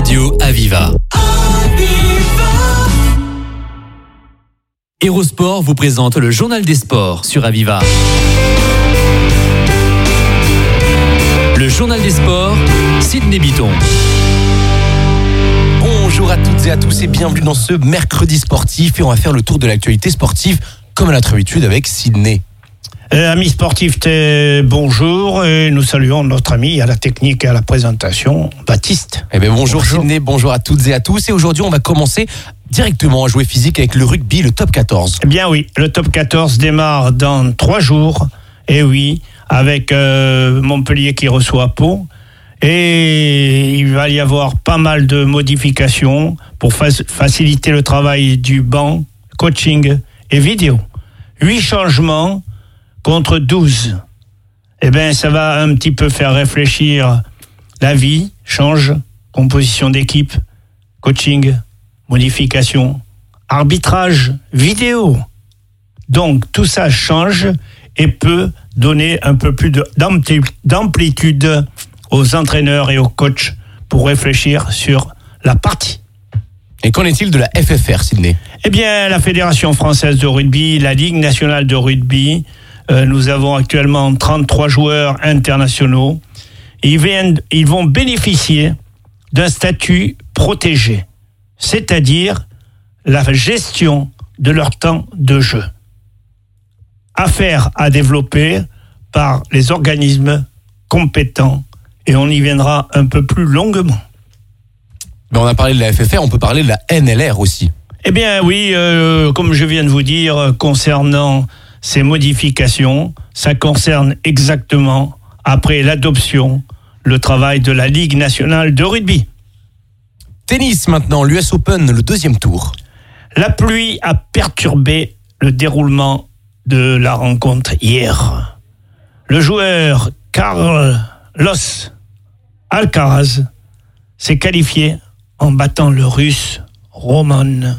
Radio Aviva. Hérosport vous présente le journal des sports sur Aviva. Le journal des sports, Sydney Bitton. Bonjour à toutes et à tous et bienvenue dans ce mercredi sportif et on va faire le tour de l'actualité sportive comme à notre habitude avec Sydney. Amis sportifs, bonjour et nous saluons notre ami à la technique et à la présentation, Baptiste. Bonjour Sydney, bonjour à toutes et à tous et aujourd'hui on va commencer directement à jouer physique avec le rugby, le top 14. Eh bien oui, le top 14 démarre dans 3 jours, et oui, avec Montpellier qui reçoit Pau. Et il va y avoir pas mal de modifications pour faciliter le travail du banc, coaching et vidéo. 8 changements contre 12. Eh bien, ça va un petit peu faire réfléchir la vie, change, composition d'équipe, coaching, modification, arbitrage, vidéo. Donc, tout ça change et peut donner un peu plus d'amplitude aux entraîneurs et aux coachs pour réfléchir sur la partie. Et qu'en est-il de la FFR, Sydney ? Eh bien, la Fédération française de rugby, la Ligue nationale de rugby, nous avons actuellement 33 joueurs internationaux. Ils vont bénéficier d'un statut protégé, c'est-à-dire la gestion de leur temps de jeu. Affaire à développer par les organismes compétents. Et on y viendra un peu plus longuement. Mais on a parlé de la FFR, on peut parler de la NLR aussi. Eh bien oui, comme je viens de vous dire, concernant ces modifications, ça concerne exactement, après l'adoption, le travail de la Ligue nationale de rugby. Tennis maintenant, l'US Open, le 2e tour. La pluie a perturbé le déroulement de la rencontre hier. Le joueur Carlos Alcaraz s'est qualifié en battant le Russe Roman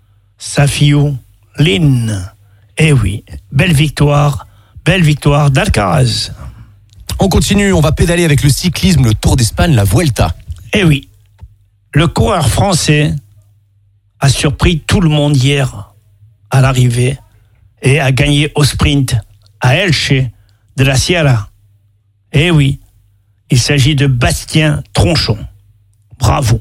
Safiullin. Eh oui, belle victoire d'Alcaraz. On continue, on va pédaler avec le cyclisme, le Tour d'Espagne, la Vuelta. Eh oui, le coureur français a surpris tout le monde hier à l'arrivée et a gagné au sprint à Elche de la Sierra. Eh oui, il s'agit de Bastien Tronchon. Bravo.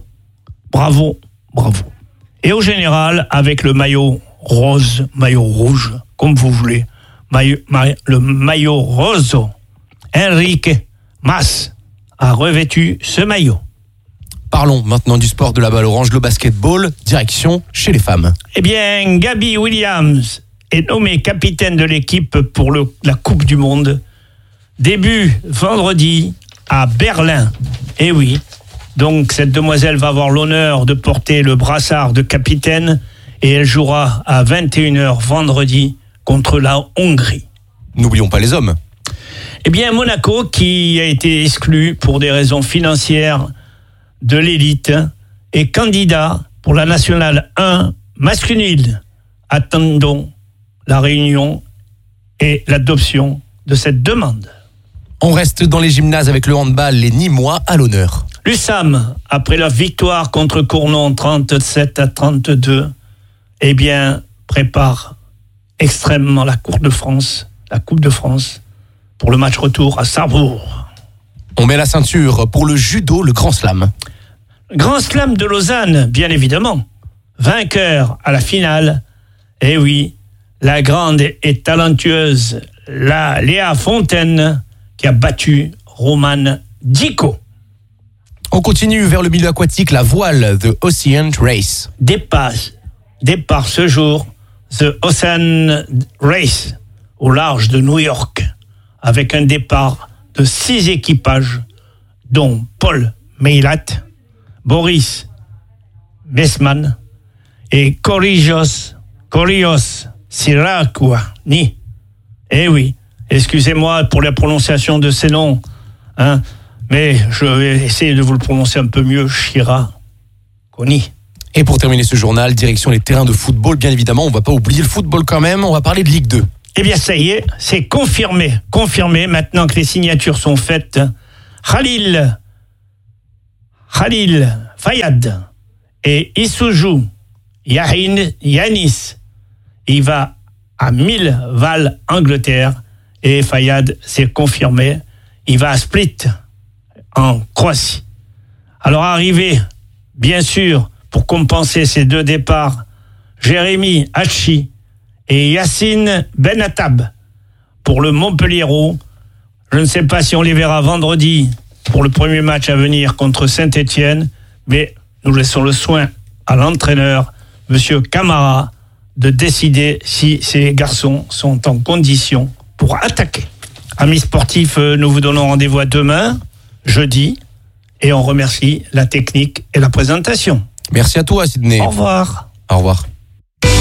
Et au général, avec le maillot rose, maillot rouge, comme vous voulez, le maillot rose, Enrique Mas a revêtu ce maillot. Parlons maintenant du sport de la balle orange, le basketball, direction chez les femmes. Eh bien, Gabby Williams est nommée capitaine de l'équipe pour la Coupe du Monde. Début vendredi à Berlin. Eh oui, donc cette demoiselle va avoir l'honneur de porter le brassard de capitaine et elle jouera à 21h vendredi contre la Hongrie. N'oublions pas les hommes. Eh bien, Monaco, qui a été exclu pour des raisons financières de l'élite, est candidat pour la Nationale 1 masculine. Attendons la réunion et l'adoption de cette demande. On reste dans les gymnases avec le handball, les Nîmois à l'honneur. L'USAM, après leur victoire contre Cournon 37-32, eh bien, prépare extrêmement la Coupe de France, pour le match retour à Sarrebourg. On met la ceinture pour le judo, le Grand Slam. Grand Slam de Lausanne, bien évidemment. Vainqueur à la finale. Eh oui, la grande et talentueuse Léa Fontaine qui a battu Romane Dico. On continue vers le milieu aquatique, la voile, The Ocean Race. Départ ce jour, The Ocean Race, au large de New York, avec un départ de 6 équipages, dont Paul Meilat, Boris Messman et Korrios Siracuani. Eh oui, excusez-moi pour la prononciation de ces noms, mais je vais essayer de vous le prononcer un peu mieux, Siracuani. Et pour terminer ce journal, direction les terrains de football, bien évidemment, on ne va pas oublier le football quand même, on va parler de Ligue 2. Eh bien, ça y est, c'est confirmé, maintenant que les signatures sont faites. Khalil Fayad et Isuzu Yanis, il va à Millwall, Angleterre, et Fayad s'est confirmé, il va à Split, en Croatie. Alors arrivé, bien sûr, pour compenser ces 2 départs, Jérémy Hachi et Yacine Benatab pour le Montpelliérault. Je ne sais pas si on les verra vendredi pour le premier match à venir contre Saint-Étienne, mais nous laissons le soin à l'entraîneur, Monsieur Camara, de décider si ces garçons sont en condition pour attaquer. Amis sportifs, nous vous donnons rendez-vous à demain, jeudi, et on remercie la technique et la présentation. Merci à toi, Sydney. Au revoir. Au revoir.